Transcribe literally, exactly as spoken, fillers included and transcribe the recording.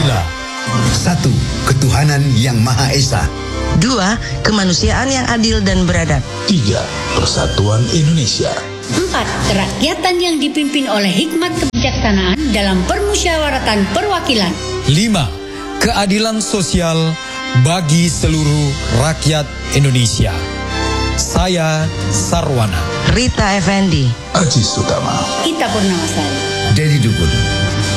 Pancasila. Satu, ketuhanan yang Maha Esa. Dua, kemanusiaan yang adil dan beradab. Tiga, persatuan Indonesia. Empat, kerakyatan yang dipimpin oleh hikmat kebijaksanaan dalam permusyawaratan perwakilan. Lima, keadilan sosial bagi seluruh rakyat Indonesia. Saya Sarwana. Rita Effendi. Aji Sutama. Ita Purnamasari. Dedi Dukun.